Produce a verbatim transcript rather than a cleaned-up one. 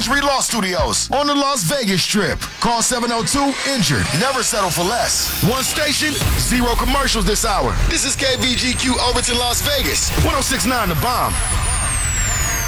Century Law Studios on the Las Vegas Strip. Call seven oh two, injured. Never settle for less. One station, zero commercials this hour. This is K V G Q Overton, Las Vegas. one oh six point nine The Bomb.